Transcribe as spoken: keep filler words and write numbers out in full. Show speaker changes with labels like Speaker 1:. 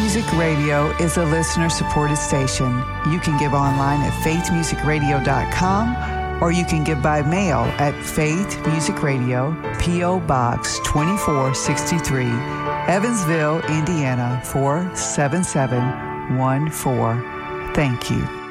Speaker 1: Music Radio is a listener-supported station. You can give online at faith music radio dot com, or you can give by mail at Faith Music Radio, P O. Box twenty-four sixty-three, Evansville, Indiana four seven seven one four. Thank you.